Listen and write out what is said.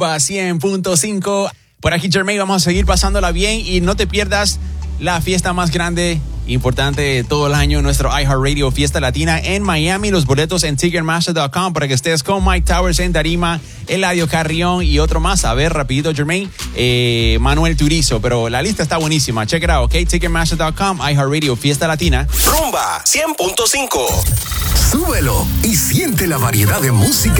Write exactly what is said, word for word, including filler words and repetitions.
Rumba cien punto cinco. Por aquí, Jermaine, vamos a seguir pasándola bien y no te pierdas la fiesta más grande, importante de todo el año, nuestro iHeartRadio Fiesta Latina en Miami. Los boletos en Ticketmaster punto com para que estés con Mike Towers en tarima, Eladio Carrión y otro más. A ver, rapidito, Jermaine, eh, Manuel Turizo, pero la lista está buenísima. Check it out, ¿ok? Ticketmaster punto com, iHeartRadio Fiesta Latina. Rumba cien punto cinco. Súbelo y siente la variedad de música